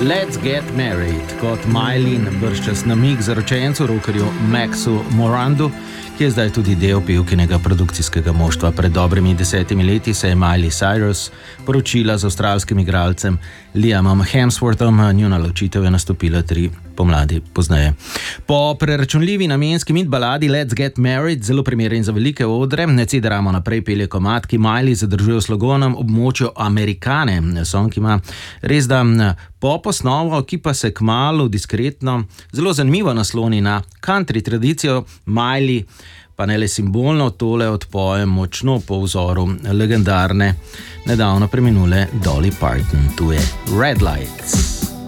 Let's Get Married kot Mylin bržčas namig zaročencu rockerju Maxu Morandu, ki je zdaj tudi del pevkinega produkcijskega moštva. Pred dobrimi 10 leti se je Miley Cyrus poročila z avstralskim igralcem Liamom Hemsworthom, njuna ločitev je nastopila 3 pomladi pozneje. Po preračunljivi namenski mit baladi Let's Get Married, zelo primeren za velike odre, Cederamo naprej pelje komad, ki Miley zadržuje v slogonom območju Amerikane. Song ima res da pop osnovo, ki pa se kmalu diskretno zelo zanimivo nasloni na country tradicijo. Miley pa ne le simbolno tole odpoje močno po vzoru legendarne, nedavno preminule Dolly Parton. Tu je Red Lights.